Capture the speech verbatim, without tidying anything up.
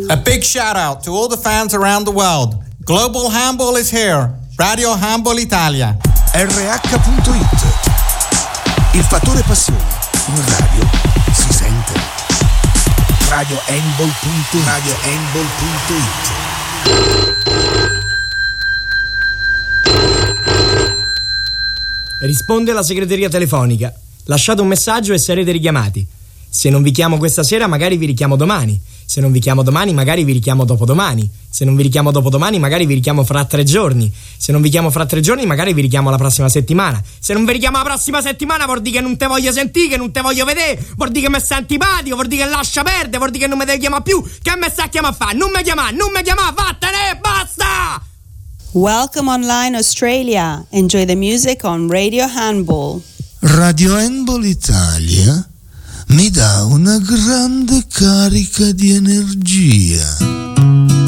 A big shout out to all the fans around the world. Global Handball is here. Radio Handball Italia. R H punto it. Il fattore passione. In radio si sente. Radio Handball punto it. Radio Handball punto it. Risponde la segreteria telefonica. Lasciate un messaggio e sarete richiamati. Se non vi chiamo questa sera, magari vi richiamo domani. Se non vi chiamo domani, magari vi richiamo dopodomani. Se non vi richiamo dopodomani, magari vi richiamo fra tre giorni. Se non vi chiamo fra tre giorni, magari vi richiamo la prossima settimana. Se non vi richiamo la prossima settimana, vuol dire che non te voglio sentire, che non te voglio vedere, vuol dire che mi sta antipatico, vuol dire che lascia perdere, vuol dire che non mi devi chiamare più. Che mi sta a chiamare a fare? Non mi chiamare, non mi chiamare, vattene, basta! Welcome online Australia. Enjoy the music on Radio Handball. Radio Handball Italia mi dà una grande carica di energia.